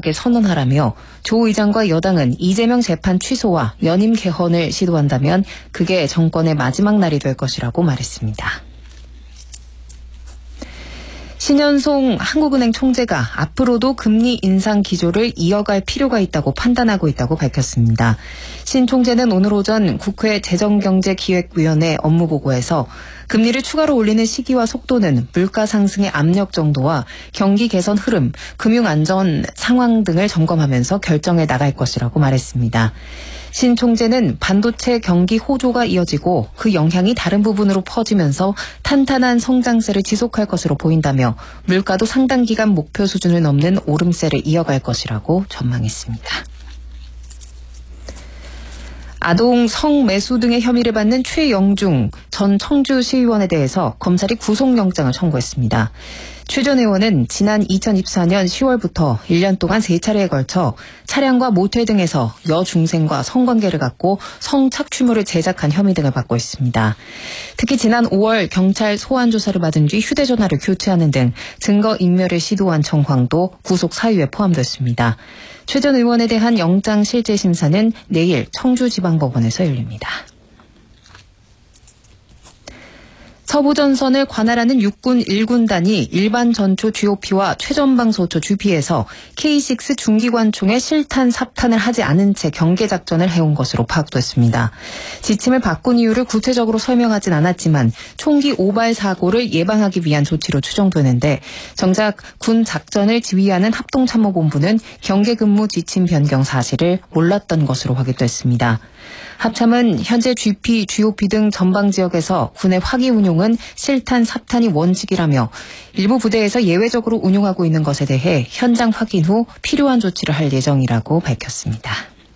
단호하게 선언하라며 조 의장과 여당은 이재명 재판 취소와 연임 개헌을 시도한다면 그게 정권의 마지막 날이 될 것이라고 말했습니다. 신현송 한국은행 총재가 앞으로도 금리 인상 기조를 이어갈 필요가 있다고 판단하고 있다고 밝혔습니다. 신 총재는 오늘 오전 국회 재정경제기획위원회 업무보고에서 금리를 추가로 올리는 시기와 속도는 물가 상승의 압력 정도와 경기 개선 흐름, 금융 안전 상황 등을 점검하면서 결정해 나갈 것이라고 말했습니다. 신 총재는 반도체 경기 호조가 이어지고 그 영향이 다른 부분으로 퍼지면서 탄탄한 성장세를 지속할 것으로 보인다며 물가도 상당 기간 목표 수준을 넘는 오름세를 이어갈 것이라고 전망했습니다. 아동 성매수 등의 혐의를 받는 최영중 전 청주시의원에 대해서 검찰이 구속영장을 청구했습니다. 최 전 의원은 지난 2024년 10월부터 1년 동안 3차례에 걸쳐 차량과 모텔 등에서 여중생과 성관계를 갖고 성착취물을 제작한 혐의 등을 받고 있습니다. 특히 지난 5월 경찰 소환 조사를 받은 뒤 휴대전화를 교체하는 등 증거인멸을 시도한 정황도 구속 사유에 포함됐습니다. 최 전 의원에 대한 영장 실질 심사는 내일 청주지방법원에서 열립니다. 서부전선을 관할하는 육군 1군단이 일반 전초 GOP와 최전방 소초 GP에서 K6 중기관총의 실탄 삽탄을 하지 않은 채 경계작전을 해온 것으로 파악됐습니다. 지침을 바꾼 이유를 구체적으로 설명하진 않았지만 총기 오발 사고를 예방하기 위한 조치로 추정되는데 정작 군 작전을 지휘하는 합동참모본부는 경계근무 지침 변경 사실을 몰랐던 것으로 확인됐습니다. 합참은 현재 GP, GOP 등 전방 지역에서 군의 화기 운용은 실탄, 삽탄이 원칙이라며 일부 부대에서 예외적으로 운용하고 있는 것에 대해 현장 확인 후 필요한 조치를 할 예정이라고 밝혔습니다.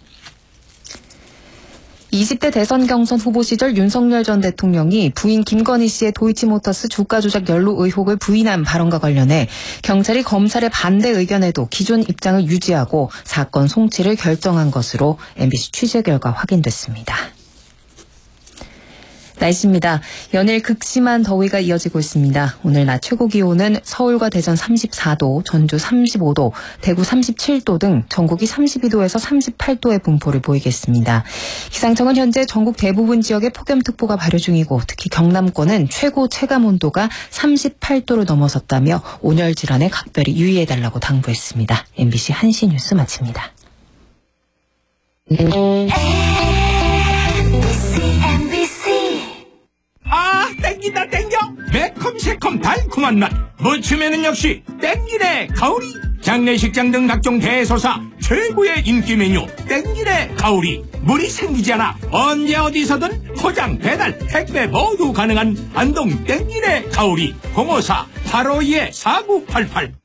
20대 대선 경선 후보 시절 윤석열 전 대통령이 부인 김건희 씨의 도이치모터스 주가 조작 연루 의혹을 부인한 발언과 관련해 경찰이 검찰의 반대 의견에도 기존 입장을 유지하고 사건 송치를 결정한 것으로 MBC 취재 결과 확인됐습니다. 날씨입니다. 연일 극심한 더위가 이어지고 있습니다. 오늘 낮 최고 기온은 서울과 대전 34도, 전주 35도, 대구 37도 등 전국이 32도에서 38도의 분포를 보이겠습니다. 기상청은 현재 전국 대부분 지역에 폭염특보가 발효 중이고 특히 경남권은 최고 체감 온도가 38도를 넘어섰다며 온열 질환에 각별히 유의해달라고 당부했습니다. MBC 1시 뉴스 마칩니다. 땡긴다 땡겨 매콤새콤 달콤한 맛 무침에는 역시 땡기네 가오리 장례식장 등 각종 대소사 최고의 인기 메뉴 땡기네 가오리 물이 생기지 않아 언제 어디서든 포장 배달 택배 모두 가능한 안동 땡기네 가오리 054-852-4988